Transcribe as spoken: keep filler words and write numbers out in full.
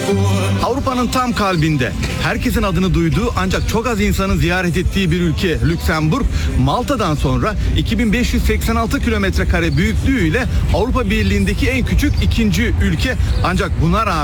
Avrupa'nın tam kalbinde, herkesin adını duyduğu ancak çok az insanın ziyaret ettiği bir ülke Lüksemburg, Malta'dan sonra iki bin beş yüz seksen altı kilometre kare büyüklüğüyle Avrupa Birliği'ndeki en küçük ikinci ülke. Ancak buna rağmen